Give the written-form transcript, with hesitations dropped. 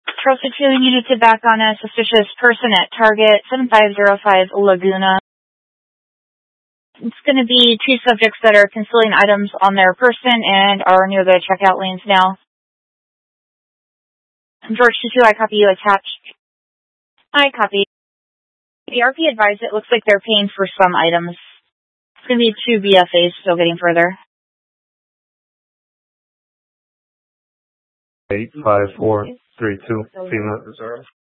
Trophy 2, you need to back on a suspicious person at Target 7505 Laguna. It's going to be two subjects that are concealing items on their person and are near the checkout lanes now. George 2, I copy you attached. I copy. The RP advised it looks like they're paying for some items. It's going to be two BFAs still getting further. 85432, FEMA.